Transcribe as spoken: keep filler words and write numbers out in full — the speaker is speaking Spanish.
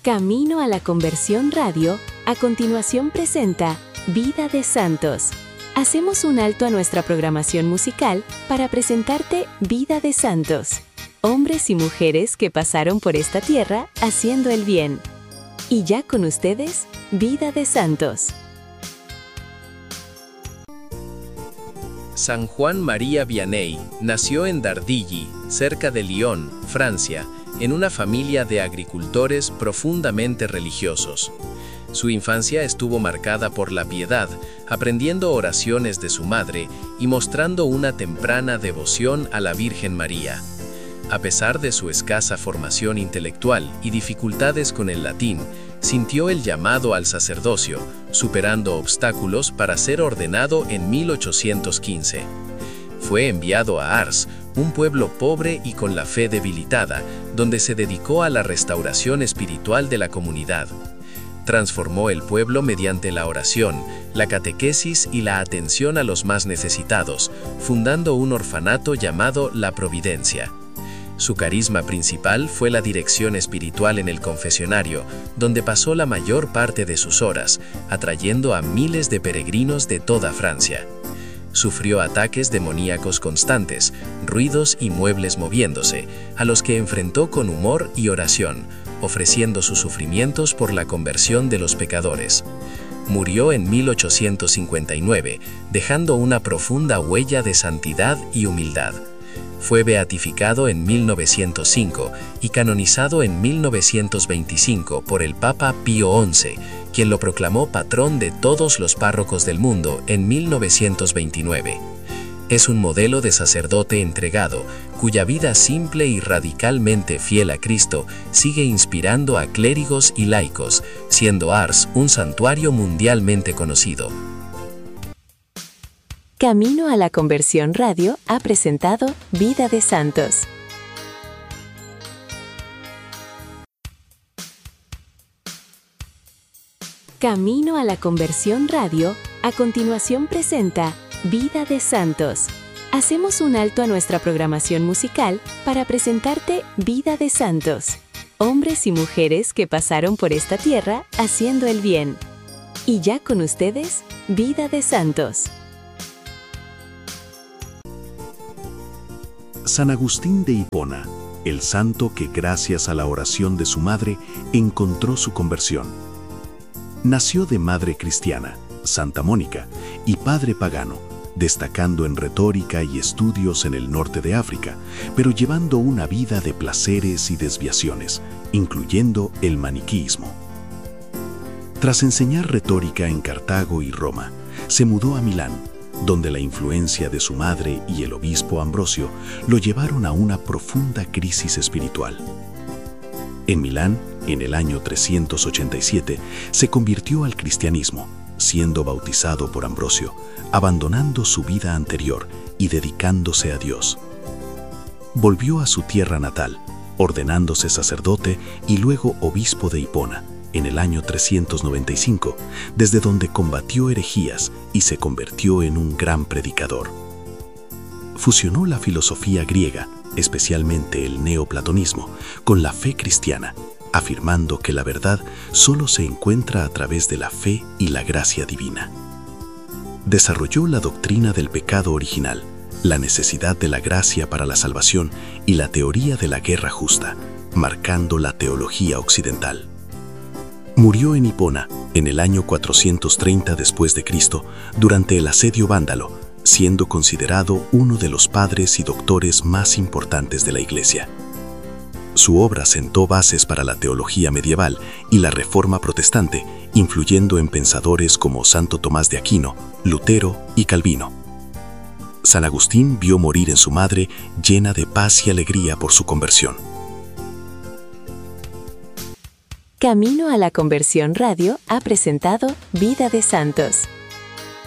Camino a la Conversión Radio, a continuación presenta Vida de Santos. Hacemos un alto a nuestra programación musical para presentarte Vida de Santos, hombres y mujeres que pasaron por esta tierra haciendo el bien. Y ya con ustedes, Vida de Santos. San Juan María Vianney nació en Dardilly, cerca de Lyon, Francia, en una familia de agricultores profundamente religiosos. Su infancia estuvo marcada por la piedad, aprendiendo oraciones de su madre y mostrando una temprana devoción a la Virgen María. A pesar de su escasa formación intelectual y dificultades con el latín, sintió el llamado al sacerdocio, superando obstáculos para ser ordenado en mil ochocientos quince. Fue enviado a Ars, un pueblo pobre y con la fe debilitada, donde se dedicó a la restauración espiritual de la comunidad. Transformó el pueblo mediante la oración, la catequesis y la atención a los más necesitados, fundando un orfanato llamado La Providencia. Su carisma principal fue la dirección espiritual en el confesionario, donde pasó la mayor parte de sus horas, atrayendo a miles de peregrinos de toda Francia. Sufrió ataques demoníacos constantes, ruidos y muebles moviéndose, a los que enfrentó con humor y oración, ofreciendo sus sufrimientos por la conversión de los pecadores. Murió en mil ochocientos cincuenta y nueve, dejando una profunda huella de santidad y humildad. Fue beatificado en mil novecientos cinco y canonizado en mil novecientos veinticinco por el Papa Pío once, quien lo proclamó patrón de todos los párrocos del mundo en mil novecientos veintinueve. Es un modelo de sacerdote entregado, cuya vida simple y radicalmente fiel a Cristo sigue inspirando a clérigos y laicos, siendo Ars un santuario mundialmente conocido. Camino a la Conversión Radio ha presentado Vida de Santos. Camino a la Conversión Radio, a continuación presenta Vida de Santos. Hacemos un alto a nuestra programación musical para presentarte Vida de Santos, hombres y mujeres que pasaron por esta tierra haciendo el bien. Y ya con ustedes, Vida de Santos. San Agustín de Hipona, el santo que gracias a la oración de su madre encontró su conversión. Nació de madre cristiana, Santa Mónica, y padre pagano, destacando en retórica y estudios en el norte de África, pero llevando una vida de placeres y desviaciones, incluyendo el maniqueísmo. Tras enseñar retórica en Cartago y Roma, se mudó a Milán, donde la influencia de su madre y el obispo Ambrosio lo llevaron a una profunda crisis espiritual. En Milán, en el año trescientos ochenta y siete, se convirtió al cristianismo, siendo bautizado por Ambrosio, abandonando su vida anterior y dedicándose a Dios. Volvió a su tierra natal, ordenándose sacerdote y luego obispo de Hipona, en el año trescientos noventa y cinco, desde donde combatió herejías y se convirtió en un gran predicador. Fusionó la filosofía griega, especialmente el neoplatonismo, con la fe cristiana, afirmando que la verdad solo se encuentra a través de la fe y la gracia divina. Desarrolló la doctrina del pecado original, la necesidad de la gracia para la salvación y la teoría de la guerra justa, marcando la teología occidental. Murió en Hipona en el año cuatrocientos treinta después de Cristo durante el asedio vándalo, siendo considerado uno de los padres y doctores más importantes de la Iglesia. Su obra sentó bases para la teología medieval y la Reforma protestante, influyendo en pensadores como Santo Tomás de Aquino, Lutero y Calvino. San Agustín vio morir en su madre llena de paz y alegría por su conversión. Camino a la Conversión Radio ha presentado Vida de Santos.